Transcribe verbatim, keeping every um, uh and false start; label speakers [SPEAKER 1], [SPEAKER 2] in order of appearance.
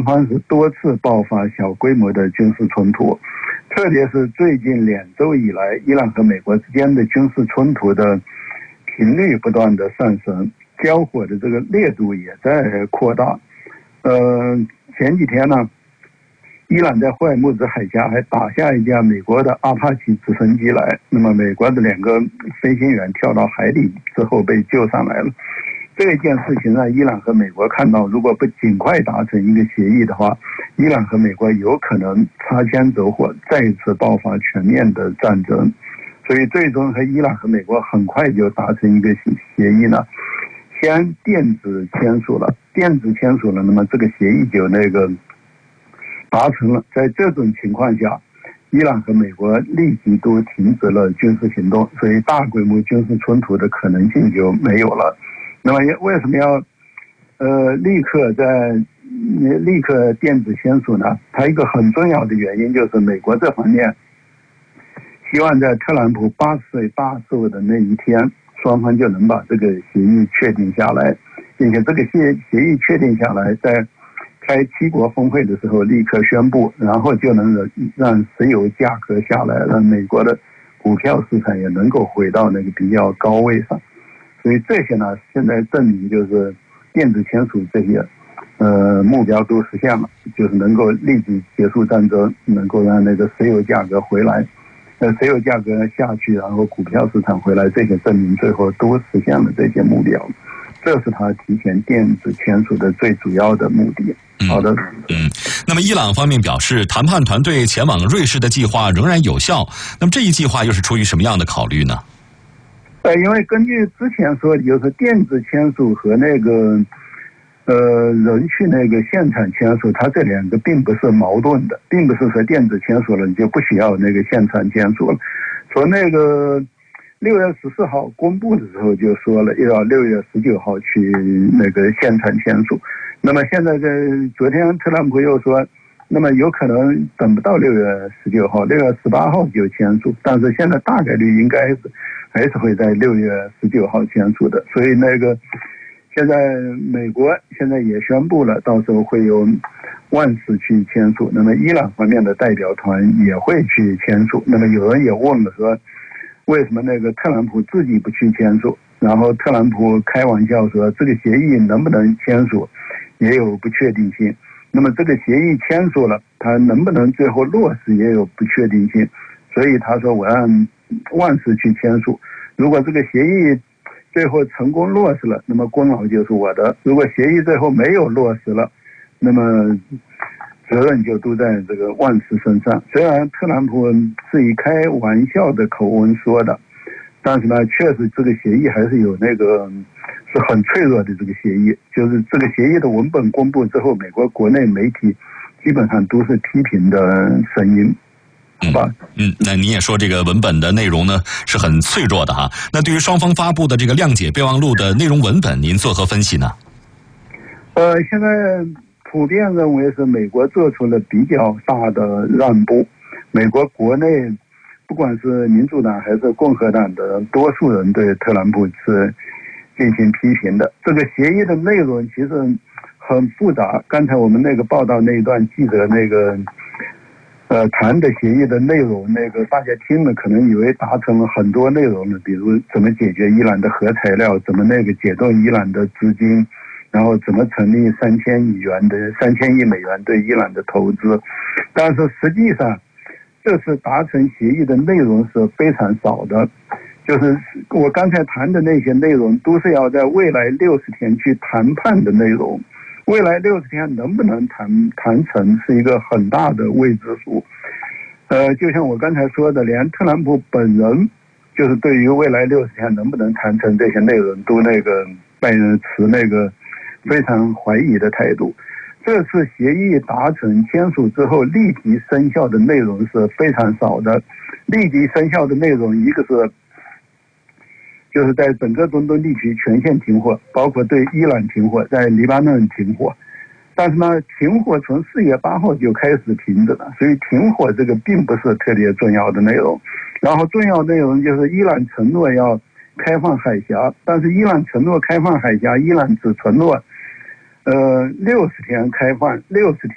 [SPEAKER 1] 方是多次爆发小规模的军事冲突，特别是最近两周以来，伊朗和美国之间的军事冲突的频率不断的上升，交火的这个烈度也在扩大。呃，前几天呢，伊朗在霍尔木兹海峡还打下一架美国的阿帕奇直升机来，那么美国的两个飞行员跳到海里之后被救上来了。这件事情让伊朗和美国看到，如果不尽快达成一个协议的话，伊朗和美国有可能擦枪走火，再一次爆发全面的战争。所以最终和伊朗和美国很快就达成一个协议呢，先电子签署了，电子签署了，那么这个协议就那个达成了。在这种情况下，伊朗和美国立即都停止了军事行动，所以大规模军事冲突的可能性就没有了。那么为什么要呃立刻在立刻电子签署呢？它一个很重要的原因就是美国这方面希望在特朗普八十岁大寿的那一天，双方就能把这个协议确定下来，并且这个协协议确定下来，在开七国峰会的时候立刻宣布，然后就能让石油价格下来，让美国的股票市场也能够回到那个比较高位上。所以这些呢，现在证明就是电子签署这些，呃，目标都实现了，就是能够立即结束战争，能够让那个石油价格回来，呃，石油价格下去，然后股票市场回来，这些证明最后都实现了这些目标。这是他提前电子签署的最主要的目的。好的，
[SPEAKER 2] 嗯，嗯那么伊朗方面表示，谈判团队前往瑞士的计划仍然有效。那么这一计划又是出于什么样的考虑呢？
[SPEAKER 1] 呃，因为根据之前说的，就是电子签署和那个呃人去那个现场签署，它这两个并不是矛盾的，并不是说电子签署了你就不需要那个现场签署了。从那个六月十四号公布的时候就说了，要六月十九号去那个现场签署。那么现在在昨天特朗普又说，那么有可能等不到六月十九号，六月十八号就签署，但是现在大概率应该是还是会在六月十九号签署的。所以那个现在美国现在也宣布了，到时候会有万斯去签署，那么伊朗方面的代表团也会去签署。那么有人也问了说，为什么那个特朗普自己不去签署？然后特朗普开玩笑说，这个协议能不能签署也有不确定性。那么这个协议签署了，它能不能最后落实也有不确定性。所以他说我让万斯去签署，如果这个协议最后成功落实了，那么功劳就是我的；如果协议最后没有落实了，那么责任就都在这个万斯身上。虽然特朗普是以开玩笑的口吻说的，但是呢，确实这个协议还是有那个是很脆弱的。这个协议就是这个协议的文本公布之后，美国国内媒体基本上都是批评的声音。好吧，
[SPEAKER 2] 嗯，那你也说这个文本的内容呢是很脆弱的哈。那对于双方发布的这个谅解备忘录的内容文本，您作何分析呢？
[SPEAKER 1] 呃，现在普遍认为是美国做出了比较大的让步。美国国内不管是民主党还是共和党的多数人对特朗普是进行批评的。这个协议的内容其实很复杂，刚才我们那个报道那一段记者那个呃，谈的协议的内容，那个大家听了可能以为达成了很多内容了，比如怎么解决伊朗的核材料，怎么那个解冻伊朗的资金，然后怎么成立三千亿元的三千亿美元对伊朗的投资。但是实际上，这次达成协议的内容是非常少的，就是我刚才谈的那些内容，都是要在未来六十天去谈判的内容。未来六十天能不能谈谈成是一个很大的未知数。呃，就像我刚才说的，连特朗普本人就是对于未来六十天能不能谈成这些内容都那个拜持那个非常怀疑的态度。这次协议达成签署之后立即生效的内容是非常少的。立即生效的内容，一个是就是在整个中东地区全线停火，包括对伊朗停火，在黎巴嫩停火。但是呢，停火从四月八号就开始停止了，所以停火这个并不是特别重要的内容。然后重要内容就是伊朗承诺要开放海峡，但是伊朗承诺开放海峡，伊朗只承诺呃六十天开放，六十天。